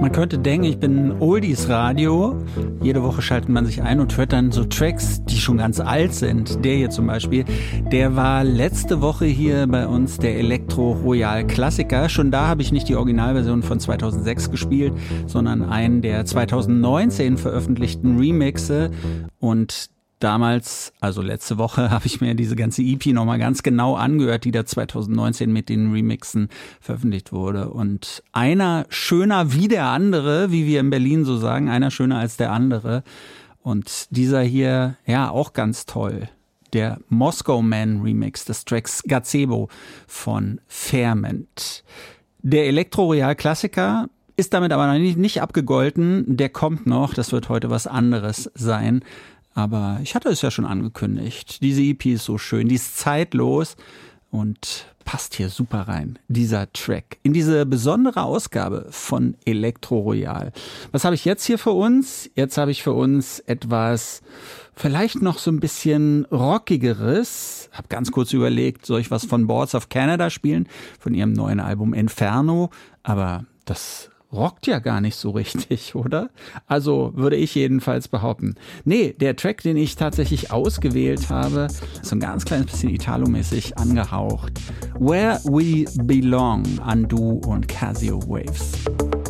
Man könnte denken, ich bin Oldies Radio. Jede Woche schaltet man sich ein und hört dann so Tracks, die schon ganz alt sind. Der hier zum Beispiel, der war letzte Woche hier bei uns der Elektro Royal Klassiker. Schon da habe ich nicht die Originalversion von 2006 gespielt, sondern einen der 2019 veröffentlichten Remixe. Und damals, also letzte Woche, habe ich mir diese ganze EP nochmal ganz genau angehört, die da 2019 mit den Remixen veröffentlicht wurde. Und einer schöner wie der andere, wie wir in Berlin so sagen, einer schöner als der andere. Und dieser hier, ja, auch ganz toll. Der Moscow Man Remix des Tracks Gazebo von Ferment. Der Elektro Royal Klassiker ist damit aber noch nicht abgegolten. Der kommt noch, das wird heute was anderes sein. Aber ich hatte es ja schon angekündigt. Diese EP ist so schön, die ist zeitlos und passt hier super rein, dieser Track, in diese besondere Ausgabe von Elektro Royal. Was habe ich jetzt hier für uns? Jetzt habe ich für uns etwas vielleicht noch so ein bisschen rockigeres. Hab ganz kurz überlegt, soll ich was von Boards of Canada spielen? Von ihrem neuen Album Inferno. Aber das rockt ja gar nicht so richtig, oder? Also würde ich jedenfalls behaupten. Nee, der Track, den ich tatsächlich ausgewählt habe, ist so ein ganz kleines bisschen Italo-mäßig angehaucht. Where We Belong, Undo und Casio Waves.